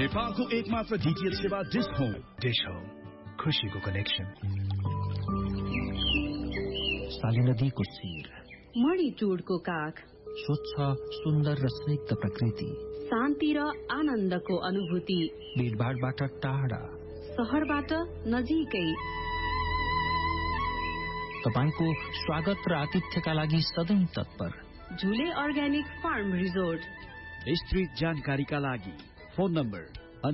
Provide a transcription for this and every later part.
नेपालको एकमात्र डीटीएच सेवा डिश होम। डिश होम, खुशीको कनेक्सन। साली नदीको शिर, मणिचुडको काख, स्वच्छ सुन्दर र स्निग्ध प्रकृति, शान्ति र आनन्दको अनुभूति, भीडभाडबाट टाढा, शहरबाट नजिकै। तपाईको स्वागत र आतिथ्यका लागि सधैँ तत्पर। झुले अर्ग्यानिक फार्म रिजोर्ट। विस्तृत जानकारीका लागि फोन नम्बर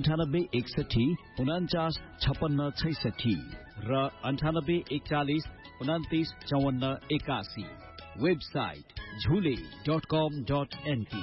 9861495666 र 9841299481। वेबसाइट झुले.com.np।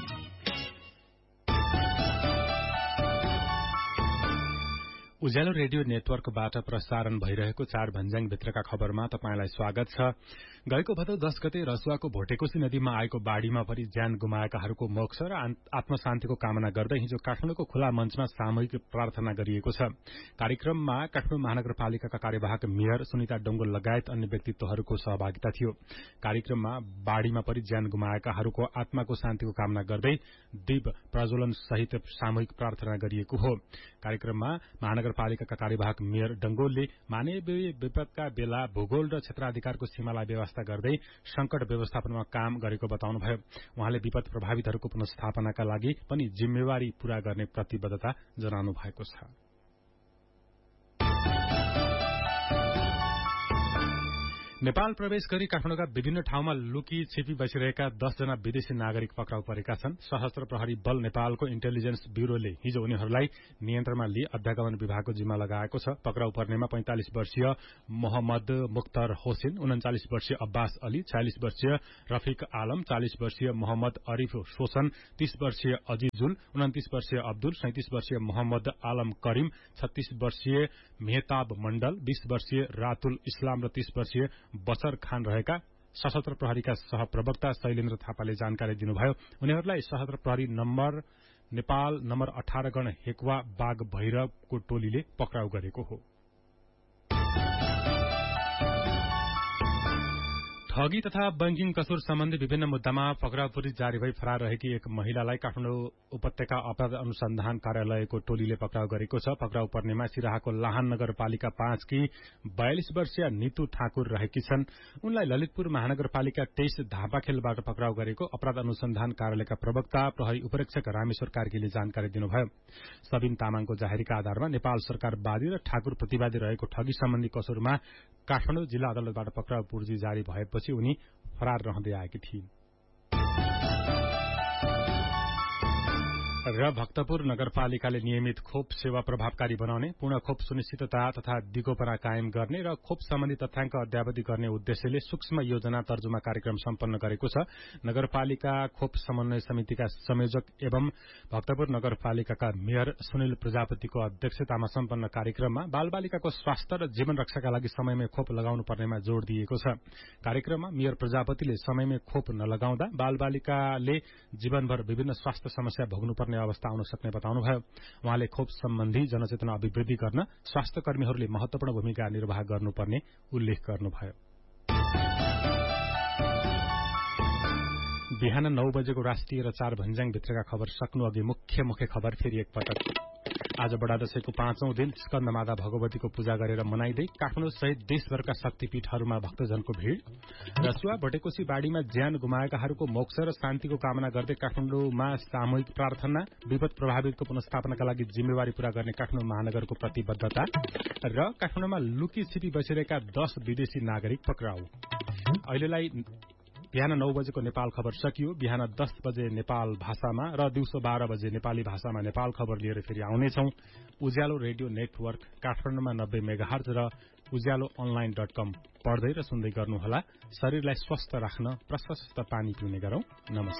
उज्यालो रेडियो नेटवर्कबाट प्रसारण भइरहेको चार भन्ज्याङ भित्रका खबरमा तपाईंलाई स्वागत छ। गएको भदौ 10 गते रसुवाको भोटेकोशी नदीमा आएको बाढ़ीमा परि ज्यान गुमाएकाहरूको मोक्ष र आत्मशान्तिको कामना गर्दै हिजो काठमाडौँको खुला मञ्चमा सामूहिक प्रार्थना गरिएको छ। कार्यक्रममा काठमाडौँ महानगरपालिकाका कार्यवाहक मेयर सुनिता डोंगोल लगायत अन्य व्यक्तित्वहरूको सहभागिता थियो। कार्यक्रममा बाढ़ीमा परि ज्यान गुमाएकाहरूको आत्माको शान्तिको कामना गर्दै दीप प्रज्वलन सहित सामूहिक प्रार्थना गरिएको हो। कार्यक्रममा महानगरपालिकाका कार्यवाहक मेयर डंगोलले मानवीय विपदका बेला भूगोल र क्षेत्राधिकारको सीमालाई व्यवस्था गर्दै संकट व्यवस्थापनमा काम गरेको बताउनुभयो। उहाँले विपद प्रभावितहरूको पुनर्स्थापनाका लागि पनि जिम्मेवारी पूरा गर्ने प्रतिबद्धता जनाउनु भएको छ। नेपाल प्रवेश गरी काठमाडौँका विभिन्न ठाउँमा लुकी छिपी बसिरहेका 10 जना विदेशी नागरिक पक्राउ परेका छन्। सशस्त्र प्रहरी बल नेपालको इन्टेलिजेन्स ब्यूरोले हिजो उनीहरूलाई नियन्त्रणमा लिई अध्यागमन विभागको जिम्मा लगाएको छ। पक्राउ पर्नेमा 45 वर्षीय मोहम्मद मुख्तर होसेन, 39 वर्षीय अब्बास अली, 46 वर्षीय रफिक आलम, 40 वर्षीय मोहम्मद अरिफ सोसन, 30 वर्षीय अजिजुल, 29 वर्षीय अब्दुल, 37 वर्षीय मोहम्मद आलम करिम, 36 वर्षीय मेहताब मण्डल, 20 वर्षीय रातुल इस्लाम र 30 वर्षीय बसर खान रहेका सशस्त्र प्रहरीका सहप्रवक्ता शैलेन्द्र थापाले जानकारी दिनुभयो। उनीहरूलाई सशस्त्र प्रहरी नेपाल नम्बर 18 गण हेकुवा बाग भैरवको टोलीले पक्राउ गरेको हो। ठगी तथा बैंकिङ कसुर सम्बन्धी विभिन्न मुद्दामा पक्राउपरी जारी भई फरार रहेकी एक महिलालाई काठमाडौँ उपत्यका अपराध अनुसन्धान कार्यालयको टोलीले पक्राउ गरेको छ। पक्राउ पर्नेमा सिराहाको लाहान नगरपालिका 5 की 42 वर्षीय नितु ठाकुर रहेकी छन्। उनलाई ललितपुर महानगरपालिका 23 धापाखेलबाट पक्राउ गरेको अपराध अनुसन्धान कार्यालयका प्रवक्ता प्रहरी उपरीक्षक रामेश्वर कार्कीले जानकारी दिनुभयो। सबिन तामाङको जाहेरीका आधारमा नेपाल सरकार वादी र ठाकुर प्रतिवादी रहेको ठगी सम्बन्धी कसुरमा काठमाडौँ जिल्ला अदालतबाट पक्राउ पूर्जी जारी भएपछि उनी फरार रहँदै आएकी थिइन्। र भक्तपुर नगरपालिकाले नियमित खोप सेवा प्रभावकारी बनाउने, पूर्ण खोप सुनिश्चितता तथा दिगोपना कायम गर्ने र खोप सम्बन्धी तथ्याङ्क अद्यावधि गर्ने उद्देश्यले सूक्ष्म योजना तर्जुमा कार्यक्रम सम्पन्न गरेको छ। नगरपालिका खोप समन्वय समितिका संयोजक एवं भक्तपुर नगरपालिकाका मेयर सुनिल प्रजापतिको अध्यक्षतामा सम्पन्न कार्यक्रममा बालबालिकाको स्वास्थ्य र जीवन रक्षाका लागि समयमै खोप लगाउनु पर्नेमा जोड़ दिएको छ। कार्यक्रममा मेयर प्रजापतिले समयमै खोप नलगाउँदा बालबालिकाले जीवनभर विभिन्न स्वास्थ्य समस्या भोग्नुपर्ने अवस्था आउन सक्ने बताउनुभयो। उहाँले खोप सम्बन्धी जनचेतना अभिवृद्धि गर्न स्वास्थ्य कर्मीहरूले महत्वपूर्ण भूमिका निर्वाह गर्नुपर्ने उल्लेख गर्नुभयो। बिहान 9 बजेको राष्ट्रिय र 4 भन्ज्याङ भित्रका खबर सक्नु अघि मुख्य खबर फेरि एकपटक। आज बडा दशैंको 5औं दिन स्कन्दमाता भगवतीको पूजा गरेर मनाइँदै काठमाडौँ सहित देशभरका शक्तिपीठहरूमा भक्तजनको भीड़। रसुवा भोटेकोशी बाढ़ीमा ज्यान गुमाएकाहरूको मोक्ष र शान्तिको कामना गर्दै काठमाडौँमा सामूहिक प्रार्थना, विपद प्रभावितको पुनर्स्थापनाका लागि जिम्मेवारी पूरा गर्ने काठमाडौँ महानगरको प्रतिबद्धता र काठमाडौँमा लुकी छिपी बसिरहेका 10 विदेशी नागरिक पक्राउ। अहिलेलाई बिहान 9 बजेको नेपाल खबर सकियो। बिहान 10 बजे नेपाल भाषामा र दिउँसो 12 बजे नेपाली भाषामा नेपाल खबर लिएर फेरि आउनेछौं। उज्यालो रेडियो नेटवर्क काठमाडौँमा 90 मेगाहर्ज र उज्यालोonline.com पढ्दै र सुन्दै गर्नुहोला। शरीरलाई स्वस्थ राख्न प्रशस्त पानी पिउने गरौं। नमस्कार।